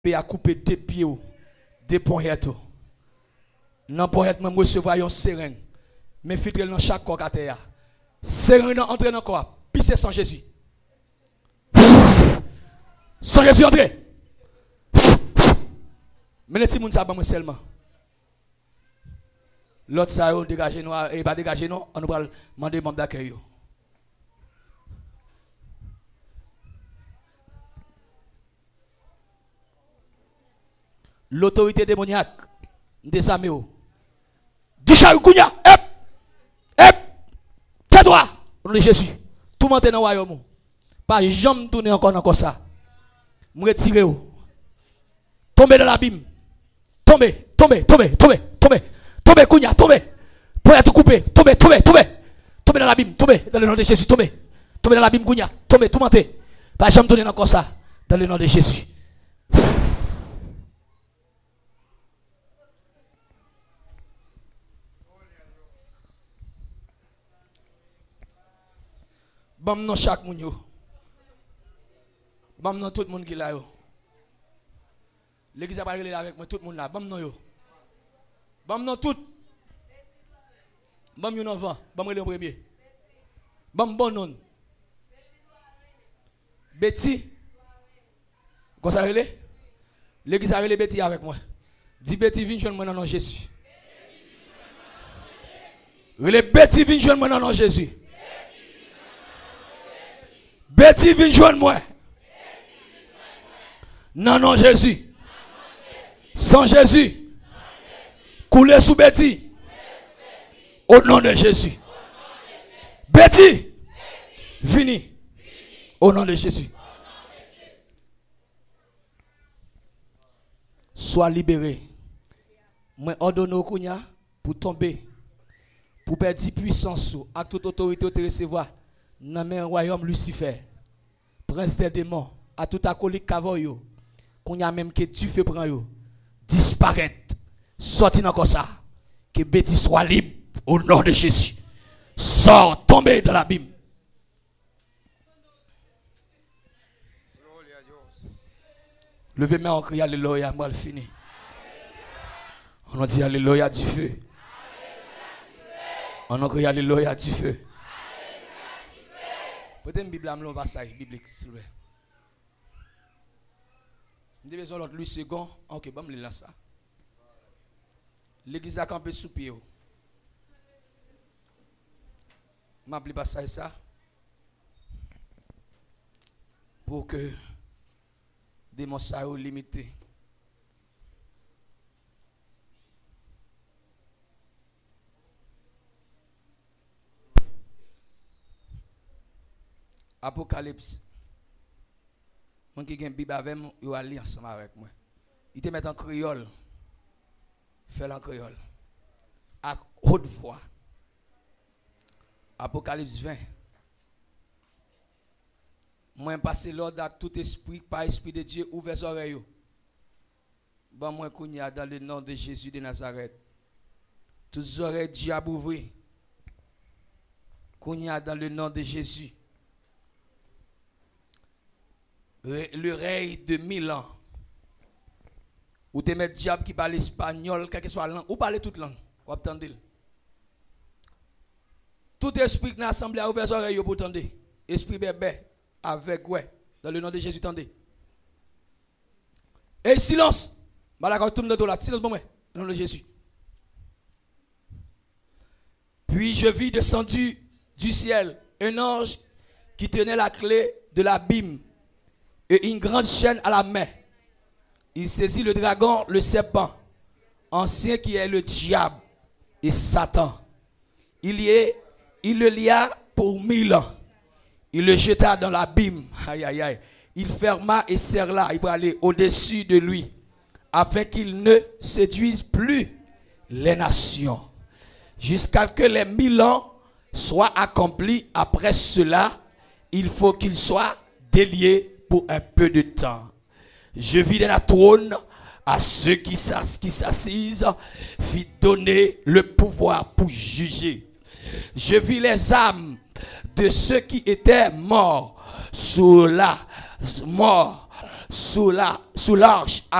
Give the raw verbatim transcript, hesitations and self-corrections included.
Et à couper deux pieds, deux poignettes. Dans poignette, même recevoir un seringue. Mais filtre dans chaque corps à terre. Seringue entre dans le corps. Pisser sans Jésus. Sans Jésus entrer. Mais les petits gens ça pas seulement. L'autre ça a dégagé nous et pas dégagé non, on nous va demander membre d'accueil. L'autorité démoniaque des armées. Dichal Kounia, hep, hep, tais-toi, au nom de Jésus. Tout le monde est dans le royaume. Pas jamais tourner encore dans ça. Me retirer. Tombez dans l'abîme. Tombez, tombez, tombez, tombez, tombez, tombez, Kounia, tombez. Pour être coupé, tombez, tombez, tombez. Tombez dans l'abîme, tombez, dans le nom de Jésus, tombez. Tombez dans l'abîme, Kounia, tombez, tout le monde. Pas jamais tourner encore ça, dans le nom de Jésus. Bam non chaque moun yo. Bam non tout le monde qui là yo. L'église a pas relé avec moi tout le monde là. Bam non yo. Bam non tout. Bam yo non vent. Bam relé en premier. Bam bon non. Betty. Comment ça relé? L'église a relé Betty avec moi. Dis Betty viens joindre moi dans nom Jésus. Relé Betty viens joindre moi dans nom Jésus. Betty vient joindre moi. Non, non, Jésus. Sans Jésus. Couler sous Betty. Au nom de Jésus. Betty. Vini. Au nom de Jésus. Sois libéré. Moi, ordonne au Kounia pour tomber. Pour perdre puissance. Avec toute autorité de recevoir. Dans le royaume Lucifer, prince des démons, à tout acolyte cavoyo, qu'on y a même que tu fais prendre yo, disparaître, sortir dans ça, que Betty soit libre au nom de Jésus. Sors, tombez dans l'abîme. Levez-moi en criant alléluia, moi le fini. On a dit alléluia du feu. On a crié alléluia du feu. Peut-être une Bible à un passage biblique, s'il vous plaît. Nous devons l'autre Louis second. Ok, bon, je vais ça. L'église a campé sous pied. Je vais passer ça. Pour que des mots soient limités. Apocalypse. Moi qui ai une Bible avec moi, il va lire ensemble avec moi. Il te met en créole. Fais en créole. À haute voix. Apocalypse vingt. Moi, je passe l'ordre à tout esprit, par esprit de Dieu, ouvert les oreilles. Bon, moi, qu'on y a dans le nom de Jésus de Nazareth. Toutes les oreilles diable ouvrées. Qu'on y a dans le nom de Jésus. L'oreille de mille ans. Ou te mettre diable qui parle espagnol, quelle que soit la langue, ou parler toute langue. Vous entendez? Tout esprit qui n'a assemblé à ouvrir les oreilles pour entendre. Esprit bébé, avec ouais, dans le nom de Jésus, attendez. Et silence. Malakot tout le monde là, silence pour moi, dans le nom de Jésus. Puis je vis descendu du ciel un ange qui tenait la clé de l'abîme et une grande chaîne à la main. Il saisit le dragon, le serpent, ancien qui est le diable et Satan. Il, y est, il le lia pour mille ans. Il le jeta dans l'abîme. Aïe, aïe, aïe. Il ferma et serra. Il va aller au-dessus de lui, afin qu'il ne séduise plus les nations. Jusqu'à ce que les mille ans soient accomplis. Après cela, il faut qu'il soit délié pour un peu de temps. Je vis dans la trône à ceux qui s'assisent, fit donner le pouvoir pour juger. Je vis les âmes de ceux qui étaient morts sous la mort, sous la, sous l'arche